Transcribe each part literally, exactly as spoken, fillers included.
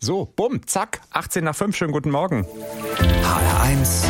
So, bumm, zack, achtzehn nach fünf, schönen guten Morgen. H R eins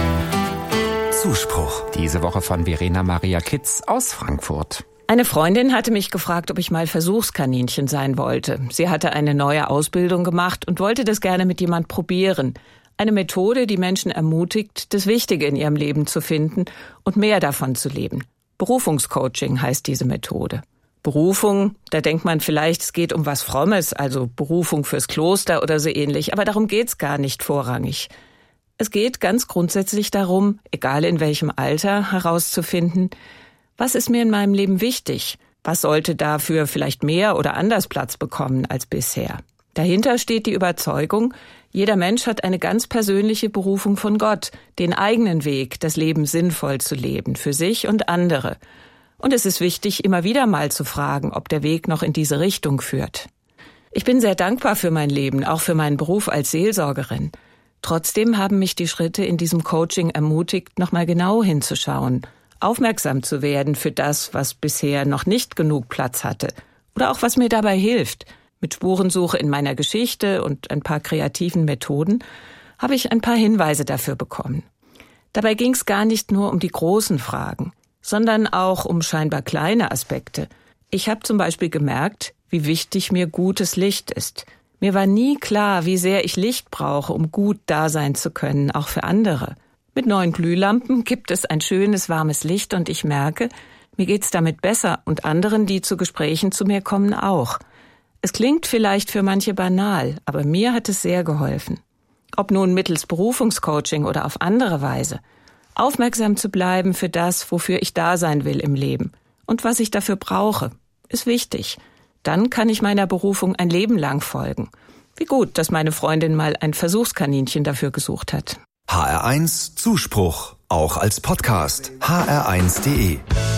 Zuspruch. Diese Woche von Verena Maria Kitz aus Frankfurt. Eine Freundin hatte mich gefragt, ob ich mal Versuchskaninchen sein wollte. Sie hatte eine neue Ausbildung gemacht und wollte das gerne mit jemand probieren. Eine Methode, die Menschen ermutigt, das Wichtige in ihrem Leben zu finden und mehr davon zu leben. Berufungscoaching heißt diese Methode. Berufung, da denkt man vielleicht, es geht um was Frommes, also Berufung fürs Kloster oder so ähnlich, aber darum geht's gar nicht vorrangig. Es geht ganz grundsätzlich darum, egal in welchem Alter, herauszufinden, was ist mir in meinem Leben wichtig? Was sollte dafür vielleicht mehr oder anders Platz bekommen als bisher? Dahinter steht die Überzeugung, jeder Mensch hat eine ganz persönliche Berufung von Gott, den eigenen Weg, das Leben sinnvoll zu leben, für sich und andere. Und es ist wichtig, immer wieder mal zu fragen, ob der Weg noch in diese Richtung führt. Ich bin sehr dankbar für mein Leben, auch für meinen Beruf als Seelsorgerin. Trotzdem haben mich die Schritte in diesem Coaching ermutigt, nochmal genau hinzuschauen, aufmerksam zu werden für das, was bisher noch nicht genug Platz hatte oder auch was mir dabei hilft. Mit Spurensuche in meiner Geschichte und ein paar kreativen Methoden habe ich ein paar Hinweise dafür bekommen. Dabei ging es gar nicht nur um die großen Fragen, sondern auch um scheinbar kleine Aspekte. Ich habe zum Beispiel gemerkt, wie wichtig mir gutes Licht ist. Mir war nie klar, wie sehr ich Licht brauche, um gut da sein zu können, auch für andere. Mit neuen Glühlampen gibt es ein schönes, warmes Licht und ich merke, mir geht's damit besser und anderen, die zu Gesprächen zu mir kommen, auch. Es klingt vielleicht für manche banal, aber mir hat es sehr geholfen. Ob nun mittels Berufungscoaching oder auf andere Weise. Aufmerksam zu bleiben für das, wofür ich da sein will im Leben und was ich dafür brauche, ist wichtig. Dann kann ich meiner Berufung ein Leben lang folgen. Wie gut, dass meine Freundin mal ein Versuchskaninchen dafür gesucht hat. H R eins Zuspruch, auch als Podcast. H R eins punkt de